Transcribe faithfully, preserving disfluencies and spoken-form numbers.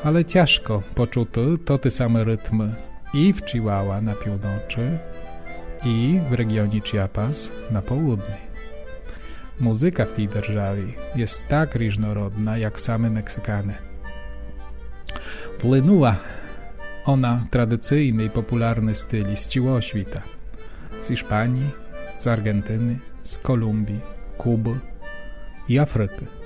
ale ciężko poczuty to te same rytmy i w Chihuahua na północy, i w regionie Chiapas na południu. Muzyka w tej державі jest tak różnorodna jak same Meksykany. Wpłynęła ona tradycyjny i popularny styl z całego świata. Z Hiszpanii, z Argentyny, z Kolumbii, Kuby i Afryki.